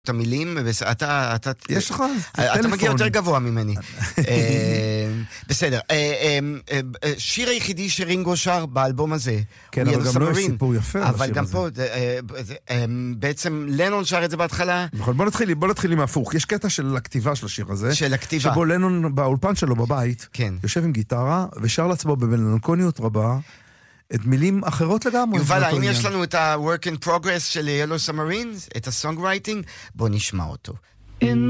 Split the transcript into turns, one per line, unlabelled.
את המילים,
יש לך
אתה מגיע יותר גבוה ממני. בסדר. שיר היחידי שרינגו שר באלבום הזה.
כן, אבל גם לא יש סיפור יפה.
אבל גם פה, בעצם לנון שר את זה בהתחלה.
נכון, בוא נתחיל עם ההפוך. יש קטע של הכתיבה של השיר הזה.
של הכתיבה.
שבו לנון באולפן שלו בבית, יושב עם גיטרה, ושר לעצמו במלנקוניות רבה, את מילים אחרות לגמרי.
יובל, האם יש לנו את ה-work in progress של Yellow Submarine, את ה-songwriting? בוא נשמע אותו.